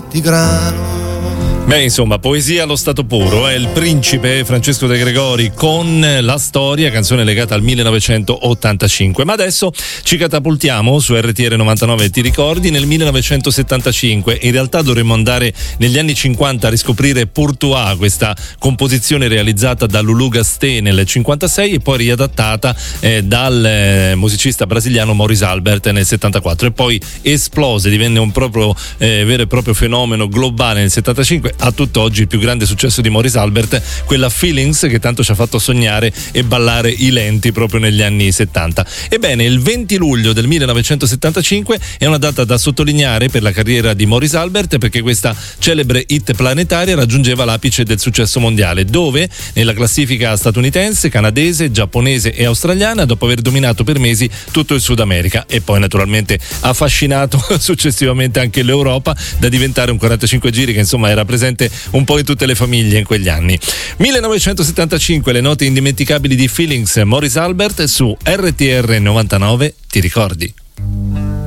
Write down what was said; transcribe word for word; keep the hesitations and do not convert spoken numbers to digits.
di grano. Beh, insomma, poesia allo stato puro, è eh? Il principe Francesco De Gregori con La storia, canzone legata al millenovecentottantacinque. Ma adesso ci catapultiamo su R T R novantanove, ti ricordi, nel millenovecentosettantacinque. In realtà dovremmo andare negli anni cinquanta a riscoprire Pourtois, questa composizione realizzata da Lulu Gasté nel cinquantasei e poi riadattata eh, dal eh, musicista brasiliano Maurice Albert nel settantaquattro, e poi esplose, divenne un proprio eh, vero e proprio fenomeno globale nel settantacinque. A tutt'oggi il più grande successo di Maurice Albert, quella Feelings che tanto ci ha fatto sognare e ballare i lenti proprio negli anni settanta. Ebbene, il venti luglio del millenovecentosettantacinque è una data da sottolineare per la carriera di Maurice Albert, perché questa celebre hit planetaria raggiungeva l'apice del successo mondiale, dove nella classifica statunitense, canadese, giapponese e australiana, dopo aver dominato per mesi tutto il Sud America e poi naturalmente affascinato successivamente anche l'Europa, da diventare un quarantacinque giri che insomma era presente un po' in tutte le famiglie in quegli anni. millenovecentosettantacinque, le note indimenticabili di Feelings, Maurice Albert su R T R novantanove, ti ricordi?